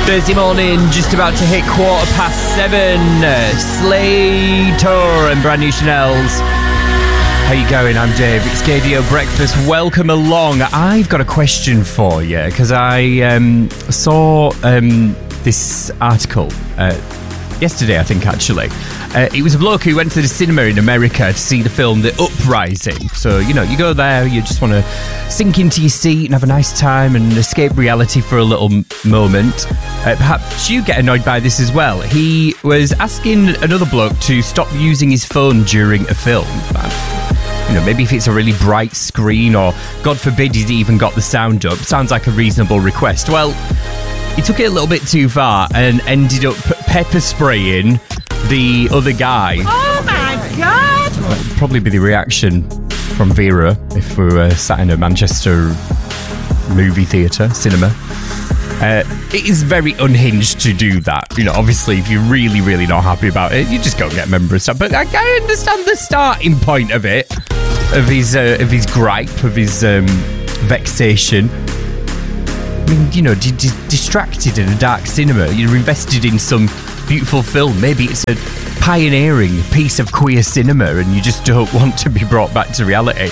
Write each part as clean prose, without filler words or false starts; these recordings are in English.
Thursday morning, just about to hit 7:15. Slater and Brand New Chanel's. How you going? I'm Dave. It's Gaydio Breakfast. Welcome along. I've got a question for you because I saw this article yesterday, I think, actually. It was a bloke who went to the cinema in America to see the film The Uprising. So, you know, you go there, you just want to sink into your seat and have a nice time and escape reality for a little moment. Perhaps you get annoyed by this as well. He was asking another bloke to stop using his phone during a film. You know, maybe if it's a really bright screen or, God forbid, he's even got the sound up. Sounds like a reasonable request. Well, he took it a little bit too far and ended up pepper spraying the other guy. Oh my God! That'd probably be the reaction from Vera if we were sat in a Manchester movie theatre, cinema. It is very unhinged to do that. You know, obviously, if you're really, really not happy about it, you just go and get a member of stuff. But I understand the starting point of it, of his gripe, of his vexation. I mean, you know, distracted in a dark cinema. You're invested in some beautiful film. Maybe it's a pioneering piece of queer cinema and you just don't want to be brought back to reality.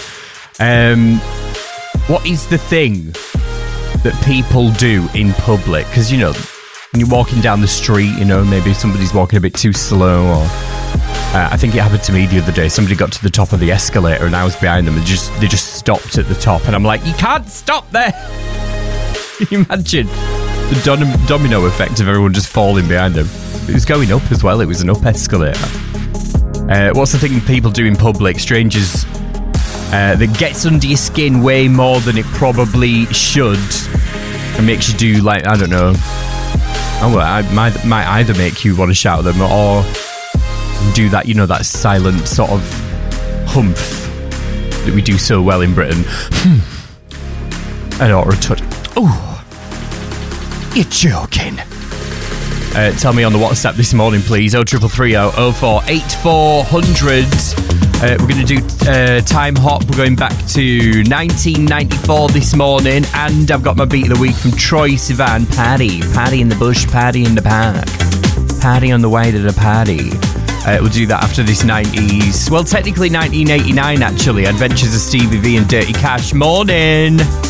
What is the thing that people do in public? Because, you know, when you're walking down the street, you know, maybe somebody's walking a bit too slow or... I think it happened to me the other day. Somebody got to the top of the escalator and I was behind them and they just stopped at the top. And I'm like, you can't stop there! Can you imagine the domino effect of everyone just falling behind them? It was going up as well. It was an up escalator. What's the thing people do in public? Strangers that gets under your skin way more than it probably should and makes you do, like, I don't know. I might either make you want to shout at them or do that, you know, that silent sort of humph that we do so well in Britain. And or a tut. Oh, you're joking. Tell me on the WhatsApp this morning, please. 0330 048400. We're going to do Time Hop. We're going back to 1994 this morning. And I've got my beat of the week from Troye Sivan. Party. Party in the bush, party in the park. Party on the way to the party. We'll do that after this 90s. Well, technically 1989, actually. Adventures of Stevie V and Dirty Cash. Morning.